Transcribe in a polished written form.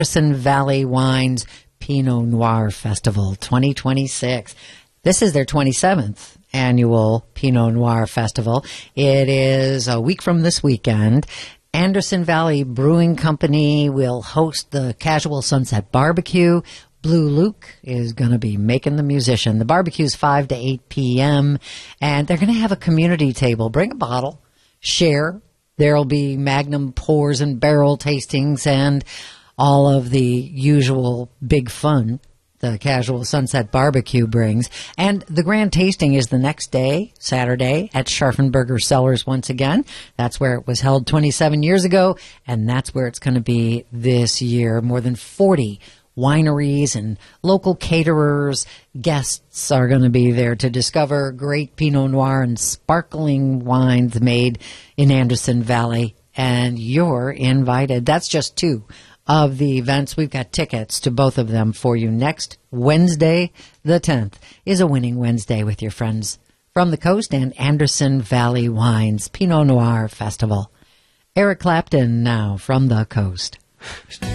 Anderson Valley Wines Pinot Noir Festival 2026. This is their 27th annual Pinot Noir Festival. It is a week from this weekend. Anderson Valley Brewing Company will host the Casual Sunset Barbecue. Blue Luke is going to be making the musician. The barbecue's 5 to 8 p.m., and they're going to have a community table. Bring a bottle, share. There'll be Magnum pours and barrel tastings and all of the usual big fun the Casual Sunset Barbecue brings. And the grand tasting is the next day, Saturday, at Scharfenberger Cellars once again. That's where it was held 27 years ago, and that's where it's going to be this year. More than 40 wineries and local caterers, guests are going to be there to discover great Pinot Noir and sparkling wines made in Anderson Valley, and you're invited. That's just two of the events. We've got tickets to both of them for you. Next Wednesday, the 10th, is a winning Wednesday with your friends from the coast and Anderson Valley Wines Pinot Noir Festival. Eric Clapton now from the coast.